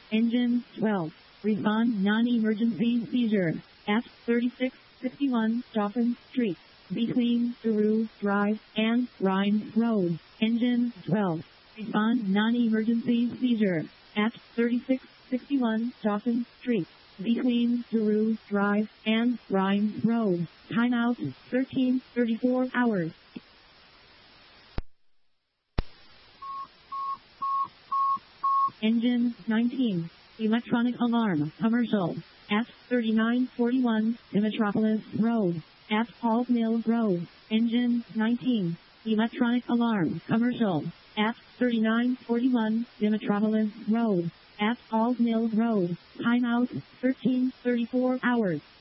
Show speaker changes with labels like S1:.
S1: Engine 12. Respond non-emergency seizure. At 3661 Dauphin Street. Between Theroux Drive and Rhine Road. Engine 12. Respond non-emergency seizure. At 3661 Dauphin Street. Between Theroux Drive and Rhine Road. Timeout 13:34 hours. Engine 19. Electronic alarm commercial. At 3941 Demetropolis Road. At Halls Mill Road. Engine 19. Electronic alarm commercial. At 3941 Demetropolis Road. At Halls Mill Road. Timeout 13:34 hours.